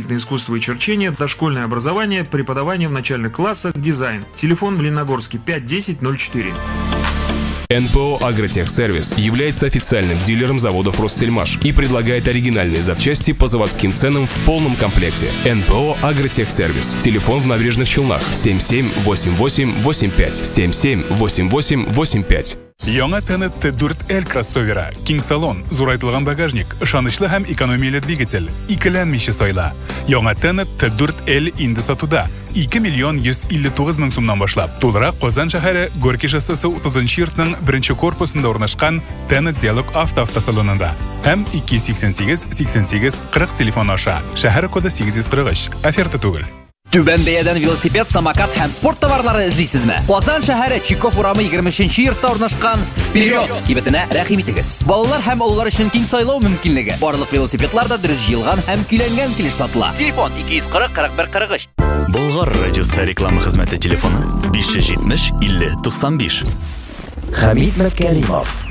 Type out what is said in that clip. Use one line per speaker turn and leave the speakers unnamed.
изобразительное искусство и черчение, дошкольное образование, преподавание в начальных классах, дизайн. Телефон в Лениногорске 51004.
НПО «Агротехсервис» является официальным дилером заводов «Россельмаш» и предлагает оригинальные запчасти по заводским ценам в полном комплекте. НПО «Агротехсервис». Телефон в Набережных Челнах 778885 778885.
Яңа Тенет T4L кроссовері, киң салон, зурайтылған багажник, ышанычлы һәм экономияле двигатель, икеләнмичә сайла. Яңа Тенет T4L инде сатуда 2 миллион 159 мең сумнан башлап. Тулырак Казан шәһәре Горький шоссесі 30-нчы йортның 1-нче корпусында урнашкан Тенет Диалог автосалонында. Һәм 288-88-40 телефон аша. Шәһәр коды 843. Оферта түгел.
Түбән бәядән велосипед, самокат һәм спорт товарлары эзлисезме? Казан шәһәре Чиков урамы 20-нче йортта урнашкан Вперед кибетенә рәхим итегез. Балалар һәм олылар өчен киң сайлау мөмкинлеге. Барлык велосипедлар да дөрес җыелган һәм көйләнгән килеш сатыла. Телефон 240-41-43.
Болгар радиосы реклама хезмәте телефоны 570 50 95.
Хамид Мәкәримов